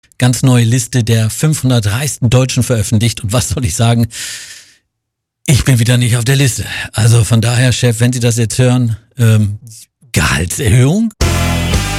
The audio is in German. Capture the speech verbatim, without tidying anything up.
ganz neue Liste der fünfhundert reichsten Deutschen veröffentlicht. Und was soll ich sagen? Ich bin wieder nicht auf der Liste. Also von daher, Chef, wenn Sie das jetzt hören, ähm, Gehaltserhöhung?